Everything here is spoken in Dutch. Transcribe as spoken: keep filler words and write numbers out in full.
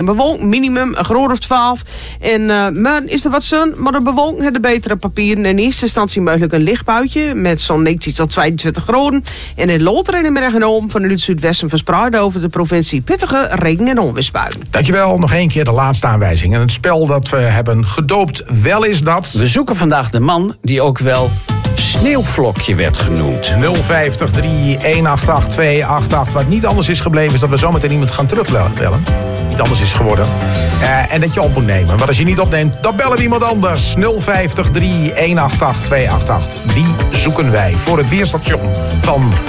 bewolkt, minimum een graad of twaalf. En uh, morgen is er wat zon, maar de bewolking heeft de betere papieren. In eerste instantie mogelijk een lichtbuitje met zo'n negentien tot tweeëntwintig graden. En in later in de middag en om vanuit het zuidwesten verspreid over de provincie pittige regen- en onweersbuien. Dankjewel, nog één keer de laatste aanwijzing. En het spel dat we hebben gedoopt, wel is dat... We zoeken vandaag de man die ook wel Sneeuwvlokje werd genoemd. nul vijftig drie een acht acht twee acht acht. Wat niet anders is gebleven is dat we zometeen iemand gaan terugbellen. Niet anders is geworden. Uh, en dat je op moet nemen. Want als je niet opneemt, dan bellen we iemand anders. nul vijftig drie een acht acht twee acht acht. Wie zoeken wij voor het weerstation van